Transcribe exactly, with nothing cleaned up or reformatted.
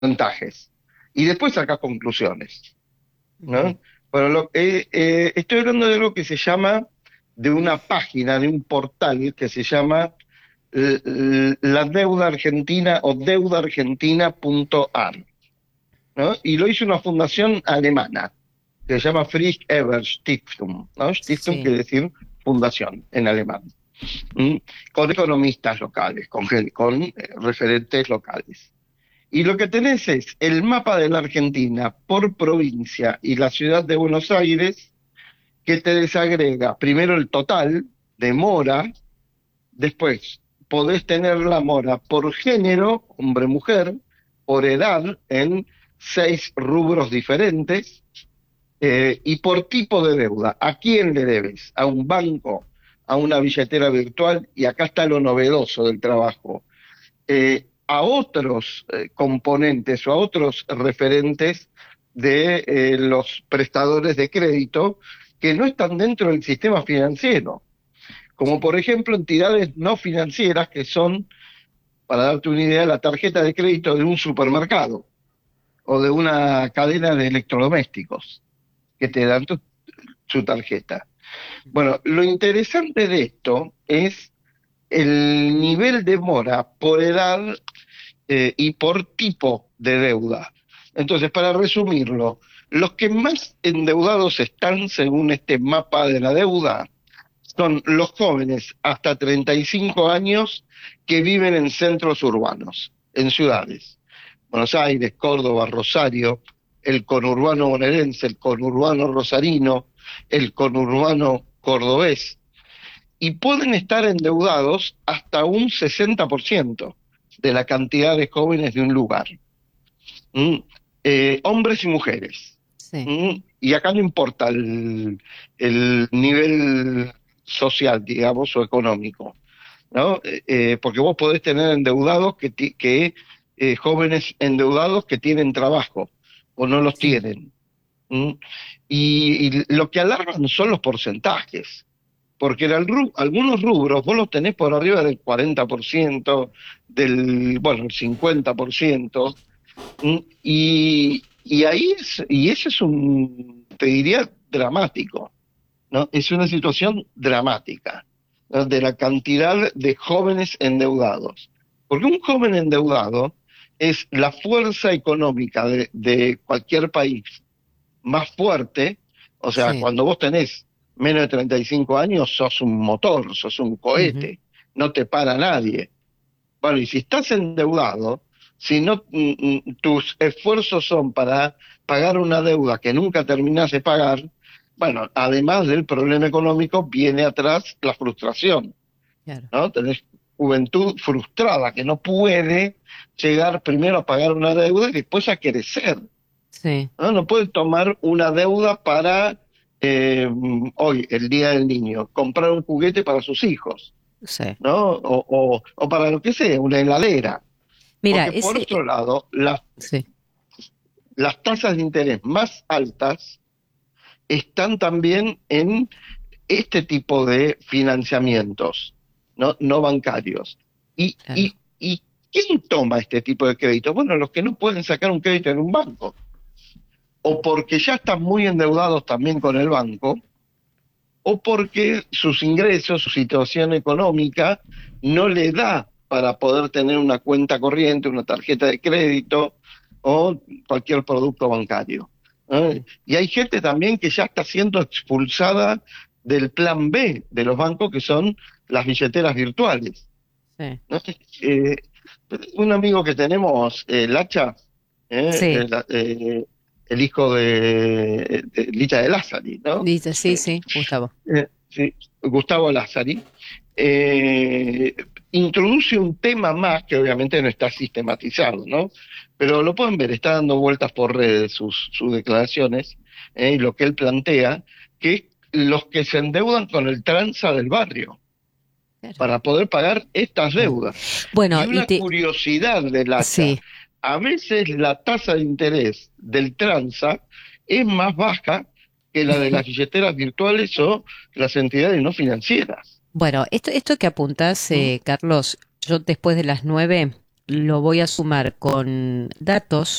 porcentajes. Y después sacás conclusiones, Ujú. ¿no? Bueno, lo, eh, eh, estoy hablando de algo que se llama, de una página, de un portal que se llama l- l- la deuda argentina o deudaargentina.ar, ¿no? Y lo hizo una fundación alemana que se llama Friedrich Ebert Stiftung, ¿no? Stiftung Sí, quiere decir fundación en alemán. ¿Mm? Con economistas locales, con, gen- con eh, referentes locales. Y lo que tenés es el mapa de la Argentina por provincia y la ciudad de Buenos Aires, que te desagrega primero el total de mora, después podés tener la mora por género, hombre-mujer, por edad, en seis rubros diferentes, eh, y por tipo de deuda. ¿A quién le debes? ¿A un banco? ¿A una billetera virtual? Y acá está lo novedoso del trabajo. Eh, a otros eh, componentes o a otros referentes de eh, los prestadores de crédito que no están dentro del sistema financiero, como sí. por ejemplo entidades no financieras que son, para darte una idea, la tarjeta de crédito de un supermercado o de una cadena de electrodomésticos que te dan tu, su tarjeta. Bueno, lo interesante de esto es el nivel de mora por edad eh, y por tipo de deuda. Entonces, para resumirlo, los que más endeudados están, según este mapa de la deuda, son los jóvenes hasta treinta y cinco años que viven en centros urbanos, en ciudades. Buenos Aires, Córdoba, Rosario, el conurbano bonaerense, el conurbano rosarino, el conurbano cordobés, y pueden estar endeudados hasta un sesenta por ciento de la cantidad de jóvenes de un lugar. ¿Mm? Eh, hombres y mujeres. Sí. ¿Mm? Y acá no importa el, el nivel social, digamos, o económico, ¿no? Eh, eh, porque vos podés tener endeudados que, ti- que eh, jóvenes endeudados que tienen trabajo o no los Sí. tienen. ¿Mm? Y, y lo que alarman son los porcentajes, porque en el ru- algunos rubros vos los tenés por arriba del cuarenta por ciento, del, bueno, el cincuenta por ciento, ¿m? y, y ahí es, y eso es un, te diría, dramático, ¿no? Es una situación dramática, ¿no? De la cantidad de jóvenes endeudados. Porque un joven endeudado es la fuerza económica de, de cualquier país más fuerte. O sea, Sí. cuando vos tenés menos de treinta y cinco años, sos un motor, sos un Ujú. cohete, no te para nadie. Bueno, y si estás endeudado, si no, mm, mm, tus esfuerzos son para pagar una deuda que nunca terminás de pagar, bueno, además del problema económico, viene atrás la frustración, Claro. ¿no? Tenés juventud frustrada que no puede llegar primero a pagar una deuda y después a crecer, Sí. ¿no? No puede tomar una deuda para eh, hoy, el Día del Niño, comprar un juguete para sus hijos, Sí. ¿no? O, o, o para lo que sea, una heladera. Mira, Porque por ese, otro lado, las, sí. las tasas de interés más altas están también en este tipo de financiamientos, no, no bancarios. ¿Y, Claro. y, ¿Y quién toma este tipo de créditos? Bueno, los que no pueden sacar un crédito en un banco, o porque ya están muy endeudados también con el banco, o porque sus ingresos, su situación económica no le da para poder tener una cuenta corriente, una tarjeta de crédito o cualquier producto bancario. ¿No? Mm. Y hay gente también que ya está siendo expulsada del plan B de los bancos, que son las billeteras virtuales. Sí. ¿No? Eh, un amigo que tenemos, eh, Lacha, eh, Sí. el, eh, el hijo de, de Licha de Lázari, ¿no? Dice, sí, sí, Gustavo. Eh, sí, Gustavo Lázari, eh, introduce un tema más que obviamente no está sistematizado, ¿no? Pero lo pueden ver, está dando vueltas por redes sus, sus declaraciones, eh, y lo que él plantea, que es los que se endeudan con el tranza del barrio Claro. para poder pagar estas Claro. deudas. Bueno, Y y una te, curiosidad del hacha, sí. a veces la tasa de interés del tranza es más baja que la de las billeteras virtuales o las entidades no financieras. Bueno, esto, esto que apuntas, ¿Mm? eh, Carlos, yo después de las nueve lo voy a sumar con datos